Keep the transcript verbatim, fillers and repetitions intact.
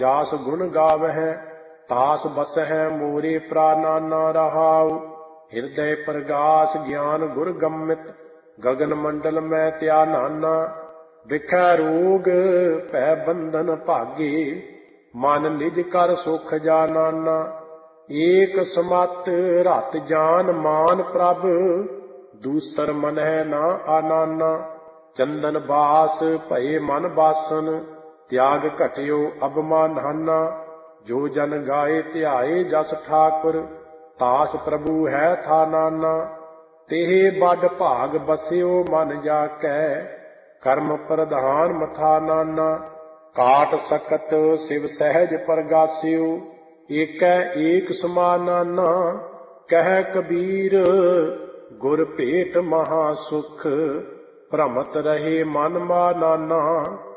जास गुण गावह तास बसह मोरे प्राणाना रहाउ। हृदय प्रगास ज्ञान गुर गम्मित गगन मंडल में त्या नाना। बिखै रोग पै बंधन भागे मन निज कर सुख जानाना। एक समत रत जान मान प्रभ दूसर मन है ना आनाना। चंदन बास भये मन बासन त्याग घटियो अबमानाना। जो जन गाए ध्याए जस ठाकुर तास प्रभु है था नाना। तेह बड़ भाग बस्यो मन जाकै कर्म प्रधान मथा नाना। काट सकत शिव सहज परगास्यो एकै एक समानाना। कह कबीर गुर भेट महासुख भ्रमत रहे मन मानाना।